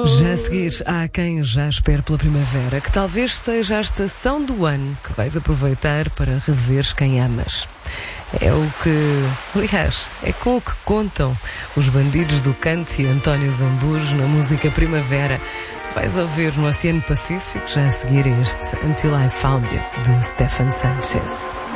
Já a seguir, há quem já espere pela primavera, que talvez seja a estação do ano que vais aproveitar para rever quem amas. É o que, aliás, é com o que contam os bandidos do Cante e António Zambujo na música Primavera. Vais ouvir no Oceano Pacífico, já a seguir este Until I Found You, de Stefan Sanchez.